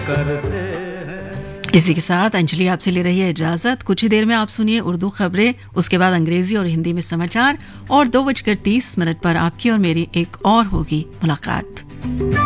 करते हैं। इसी के साथ अंजलि आपसे ले रही है इजाजत। कुछ ही देर में आप सुनिए उर्दू खबरें, उसके बाद अंग्रेजी और हिंदी में समाचार और 2:30 पर आपकी और मेरी एक और होगी मुलाकात।